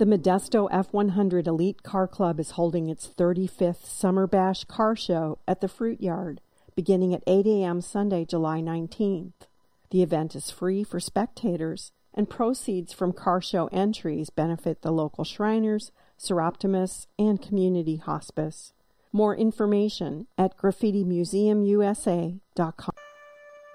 The Modesto F100 Elite Car Club is holding its 35th Summer Bash Car Show at the Fruit Yard, beginning at 8 a.m. Sunday, July 19th. The event is free for spectators, and proceeds from car show entries benefit the local Shriners, Seroptimus, and Community Hospice. More information at graffitimuseumusa.com.